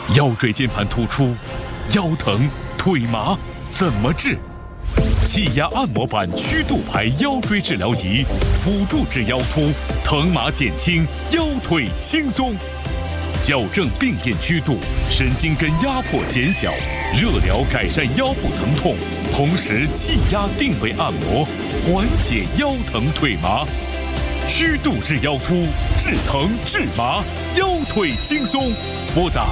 腰椎间盘突出、腰疼、腿麻怎么治？气压按摩板曲度牌腰椎治疗仪，辅助治腰突，疼麻减轻，腰腿轻松。矫正病变曲度，神经根压迫减小，热疗改善腰部疼痛，同时气压定位按摩，缓解腰疼腿麻。曲度治腰突，治疼治麻，腰腿轻松。拨打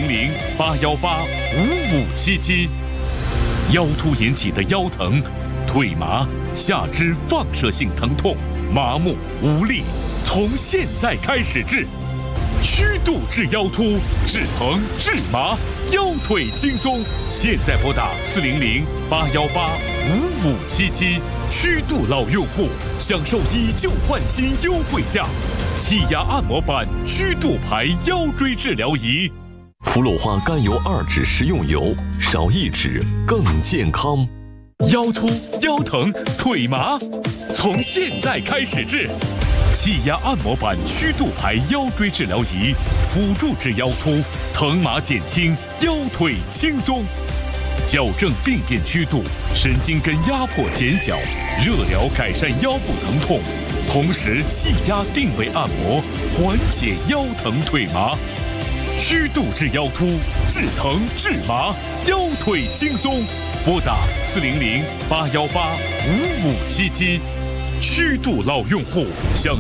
400-818-5577。腰突引起的腰疼、腿麻、下肢放射性疼痛、麻木无力，从现在开始治。曲度治腰突，治疼治麻，腰腿轻松。现在拨打400-818-5577。曲度老用户享受以旧换新优惠价，气压按摩板曲度牌腰椎治疗仪。 氟氯化甘油2酯食用油，少1酯更健康。 腰突、腰疼、腿麻，从现在开始治。气压按摩板曲度牌腰椎治疗仪，辅助治腰突，疼麻减轻，腰腿轻松。矫正病变曲度，神经根压迫减小，热疗改善腰部疼痛，同时气压定位按摩，缓解腰疼腿麻。曲度治腰突，治疼治麻，腰腿轻松。拨打400-818-5577。曲度老用户享